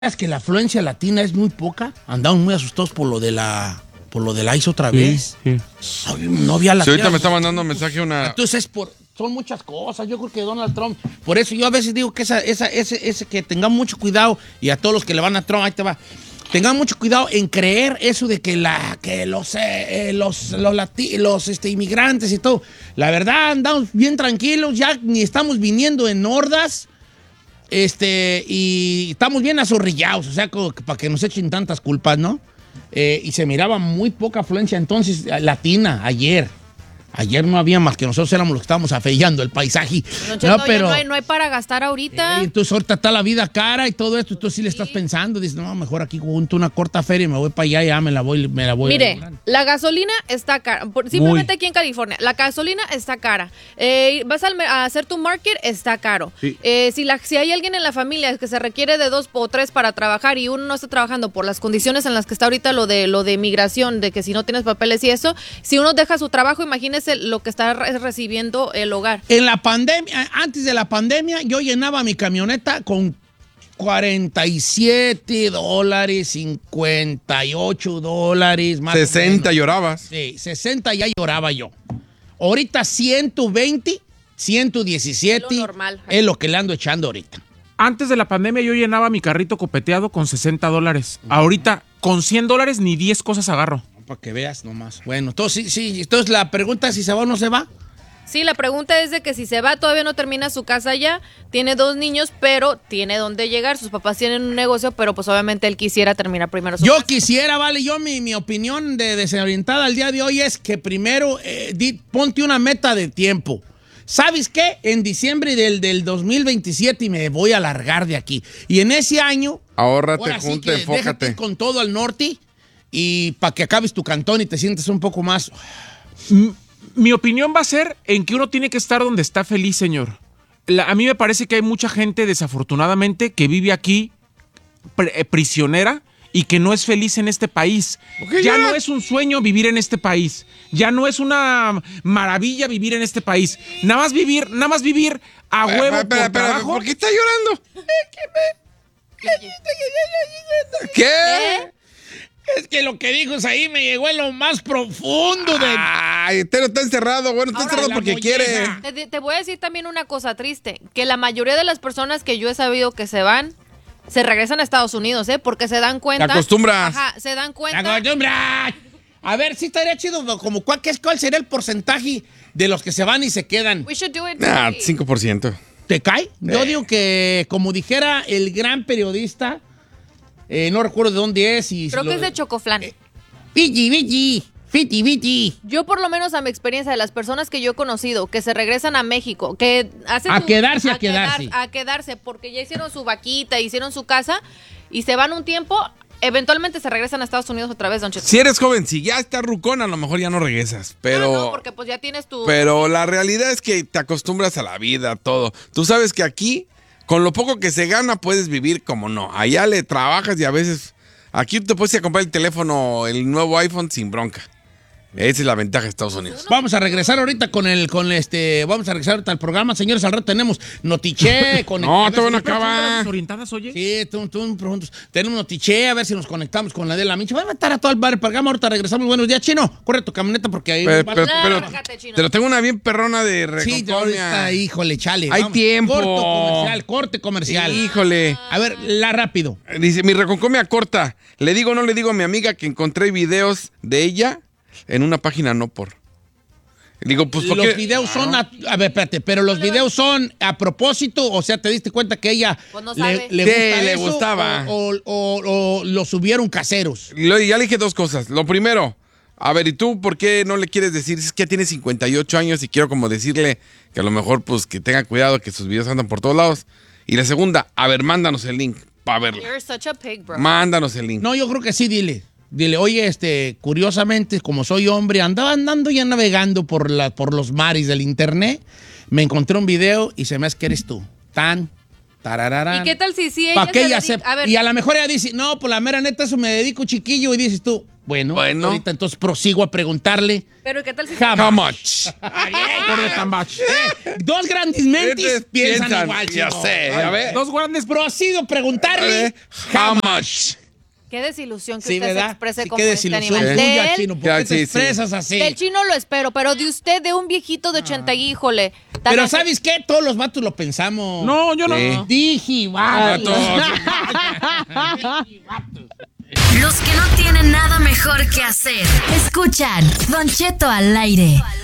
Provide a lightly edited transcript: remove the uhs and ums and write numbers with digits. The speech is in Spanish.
Es que la afluencia latina es muy poca. Andamos muy asustados por lo de la ICE otra vez. Sí. No había la. Sí, ahorita me está mandando un mensaje una. Entonces son muchas cosas. Yo creo que Donald Trump. Por eso yo a veces digo que ese que tengamos mucho cuidado, y a todos los que le van a Trump, ahí te va. Tengan mucho cuidado en creer eso de que los inmigrantes y todo. La verdad, andamos bien tranquilos, ya ni estamos viniendo en hordas. Y estamos bien azorrillados, o sea, para que nos echen tantas culpas, ¿no? Y se miraba muy poca afluencia entonces latina ayer. Ayer no había más que nosotros éramos los que estábamos afeillando el paisaje. Pero no hay para gastar ahorita. Entonces ahorita está la vida cara y todo esto. Tú sí le estás pensando. Dices, no, mejor aquí junto una corta feria y me voy para allá y ya me la voy. Mire, la gasolina está cara. Simplemente aquí en California, la gasolina está cara. Vas a hacer tu market, está caro. Sí. Si hay alguien en la familia que se requiere de 2 o 3 para trabajar y uno no está trabajando por las condiciones en las que está ahorita lo de migración, de que si no tienes papeles y eso, si uno deja su trabajo, imagínese lo que está recibiendo el hogar. En la pandemia, antes de la pandemia, yo llenaba mi camioneta con $47, $58, más 60 llorabas. Sí, 60 ya lloraba yo. Ahorita 120, 117 Es lo normal. Es lo que le ando echando ahorita. Antes de la pandemia yo llenaba mi carrito copeteado con $60. Ahorita, con $100 ni 10 cosas agarro. Para que veas nomás. Bueno, entonces sí. Entonces la pregunta es si se va o no se va. Sí, la pregunta es de que si se va, todavía no termina su casa ya, tiene 2 niños, pero tiene dónde llegar. Sus papás tienen un negocio, pero pues obviamente él quisiera terminar primero su casa. Quisiera, mi opinión de desorientada al día de hoy es que primero ponte una meta de tiempo. ¿Sabes qué? En diciembre del 2027 y me voy a largar de aquí. Y en ese año... Ahórrate, junta, enfócate. Déjate con todo al norte y para que acabes tu cantón y te sientes un poco más... Mi opinión va a ser en que uno tiene que estar donde está feliz, señor. A mí me parece que hay mucha gente, desafortunadamente, que vive aquí prisionera y que no es feliz en este país. Ya no es un sueño vivir en este país. Ya no es una maravilla vivir en este país. Nada más vivir a huevo por trabajo. ¿Por qué está llorando? ¿Qué? Es que lo que dijo ahí me llegó en lo más profundo de... Ay, Tero está encerrado. Bueno, está encerrado porque quiere. Te voy a decir también una cosa triste, que la mayoría de las personas que yo he sabido que se van, se regresan a Estados Unidos, porque se dan cuenta. Te acostumbras. Ajá, se dan cuenta. ¡Te acostumbras! A ver, sí estaría chido, como ¿cuál sería el porcentaje de los que se van y se quedan? We should do it. 5%. ¿Te cae? Yo digo que, como dijera el gran periodista... no recuerdo de dónde es. Creo que es de Chocoflan. Fiti. Yo por lo menos a mi experiencia de las personas que yo he conocido que se regresan a México, que hacen a quedarse, porque ya hicieron su vaquita, hicieron su casa y se van un tiempo, eventualmente se regresan a Estados Unidos otra vez, don Cheto. Si eres joven, si ya estás rucón, a lo mejor ya no regresas, pero... No, porque pues ya tienes tu... Pero la realidad es que te acostumbras a la vida, a todo. Tú sabes que aquí... Con lo poco que se gana puedes vivir como no. Allá le trabajas y a veces... Aquí te puedes ir a comprar el teléfono, el nuevo iPhone sin bronca. Esa es la ventaja de Estados Unidos. Vamos a regresar ahorita vamos a regresar ahorita al programa. Señores, al rato tenemos Notiche. No, todavía no acaba. ¿Desorientadas, oye? Sí, tenemos Notiche, a ver si nos conectamos con la de la Micha. Va a estar a todo el programa, ahorita regresamos. Buenos días, Chino. Corre tu camioneta porque ahí... Pero tengo una bien perrona de reconcomia. Sí, híjole, chale. Hay tiempo. Corte comercial. Híjole. A ver, rápido. Dice, mi reconcomia corta. ¿Le digo o no le digo a mi amiga que encontré videos de ella en una página no por? Digo, pues ¿por qué? Los videos son... A ver, espérate, pero los videos son a propósito, o sea, ¿te diste cuenta que ella pues no le gustaba? O lo subieron caseros? Ya le dije 2 cosas. Lo primero, a ver, ¿y tú por qué no le quieres decir? Es que ya tiene 58 años y quiero como decirle que a lo mejor pues que tenga cuidado, que sus videos andan por todos lados. Y la segunda, a ver, mándanos el link para verlo. You're such a pig, bro. Mándanos el link. No, yo creo que sí, dile, oye, curiosamente, como soy hombre, andaba andando ya navegando por los mares del internet, me encontré un video y se me hace que eres tú. Tarararán. ¿Y qué tal si ella ¿Para qué se ella dedica- acepta? a ver. Y a lo mejor ella dice, no, pues la mera neta, eso me dedico, chiquillo. Y dices tú, bueno. Ahorita entonces prosigo a preguntarle. Pero ¿qué tal si How much? Por de Tambach. Dos grandes mentes piensan igual. Ya chico. sé, a ver. Dos grandes Prosigo a preguntarle. How much? Qué desilusión que Sí, usted se ¿verdad? exprese Sí, como qué este desilusión animal. tuya, De él, Chino. ¿Por Ya, qué te sí, sí. expresas así? del chino lo espero, pero de usted, de un viejito de 80, híjole. tan Pero así- ¿sabes qué? Todos los vatos lo pensamos. No, yo no. Sí. Dije, vatos. Los que no tienen nada mejor que hacer. Escuchan Don Cheto al aire.